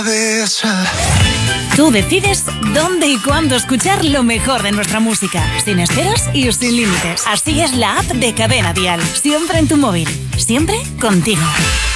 Tú decides dónde y cuándo escuchar lo mejor de nuestra música, sin esperas y sin límites. Así es la app de Cadena Dial, siempre en tu móvil, siempre contigo.